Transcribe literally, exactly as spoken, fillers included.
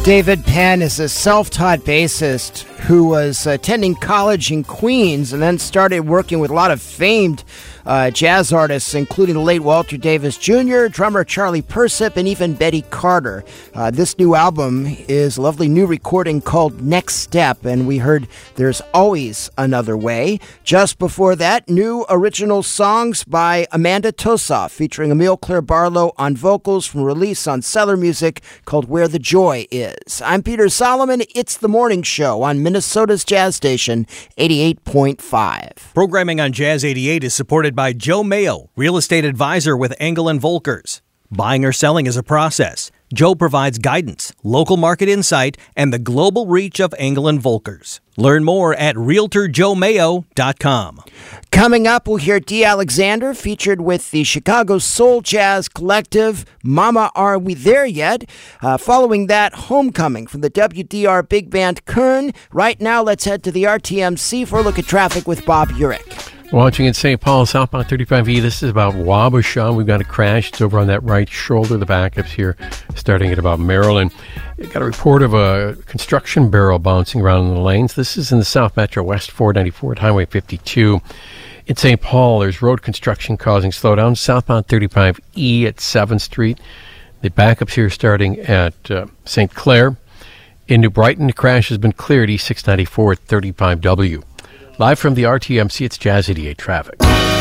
David Penn is a self-taught bassist who was attending college in Queens and then started working with a lot of famed uh, jazz artists, including the late Walter Davis Junior, drummer Charlie Persip, and even Betty Carter. Uh, this new album is a lovely new recording called Next Step, and we heard There's Always Another Way. Just before that, new original songs by Amanda Tosoff, featuring Emile Claire Barlow on vocals from a release on Cellar Music called Where the Joy Is. I'm Peter Solomon. It's The Morning Show on Minnesota's Jazz Station, eighty-eight point five. Programming on Jazz eighty-eight is supported by Joe Mayo, real estate advisor with Engel and Volkers. Buying or selling is a process. Joe provides guidance, local market insight, and the global reach of Engel and Volkers. Learn more at realtor joe mayo dot com. Coming up, we'll hear Dee Alexander featured with the Chicago Soul Jazz Collective, Mama Are We There Yet? Uh, following that, Homecoming from the W D R Big Band Kern. Right now, let's head to the R T M C for a look at traffic with Bob Urich. Watching in Saint Paul, southbound thirty-five E, this is about Wabasha. We've got a crash. It's over on that right shoulder. The backup's here, starting at about Maryland. Got a report of a construction barrel bouncing around in the lanes. This is in the South Metro West four ninety-four at Highway fifty-two. In Saint Paul, there's road construction causing slowdown. Southbound thirty-five E at seventh Street. The backup's here starting at uh, Saint Clair. In New Brighton, the crash has been cleared. E six ninety-four at thirty-five W. Live from the R T M C, it's Jazz eighty-eight traffic.